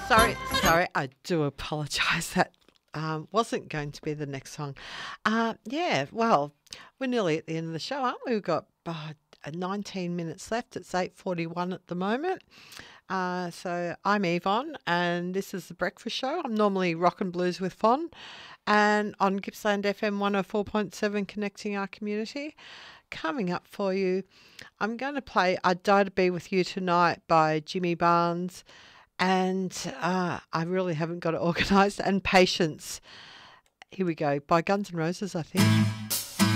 Sorry, I do apologise. That wasn't going to be the next song. Yeah, well, we're nearly at the end of the show, aren't we? We've got 19 minutes left. It's 8:41 at the moment. So I'm Yvonne, and this is the Breakfast Show. I'm normally rock and blues with Fon, and on Gippsland FM 104.7, connecting our community. Coming up for you, I'm going to play "I'd Die to Be With You Tonight" by Jimmy Barnes, and I really haven't got it organised. And "Patience." Here we go, by Guns N' Roses, I think.